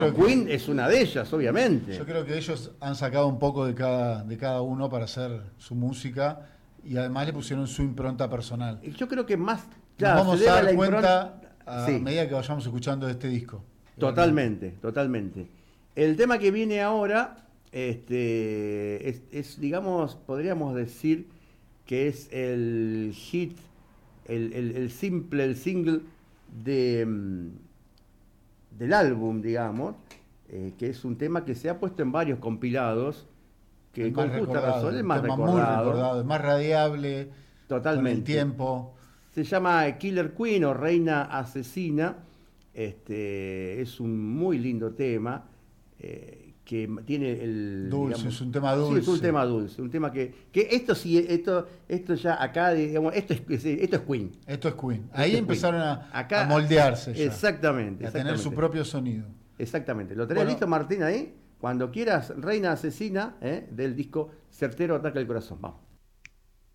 Queen es una de ellas, obviamente. Yo creo que ellos han sacado un poco de cada uno para hacer su música y además le pusieron su impronta personal. Y yo creo que más, Nos claro, vamos se a debe dar impronta. cuenta a Sí, medida que vayamos escuchando este disco. totalmente, totalmente. El tema que viene ahora, digamos, podríamos decir que es el hit, el single del álbum, digamos, que es un tema que se ha puesto en varios compilados, que El con más justa recordado, razón es un más tema muy recordado. recordado, es más radiable con el Totalmente. tiempo. Se llama Killer Queen o Reina Asesina. Es un muy lindo tema que tiene el... Dulce, digamos, es un tema sí, es un dulce. tema dulce. Un tema que esto sí, esto ya acá, digamos, esto es Queen. Esto es Queen. Esto Ahí es empezaron Queen. a moldearse ya. Exactamente. Y a tener su propio sonido. Exactamente. ¿Lo tenés listo, Martín, ahí? Cuando quieras, Reina Asesina, del disco Certero Ataca el Corazón. Vamos.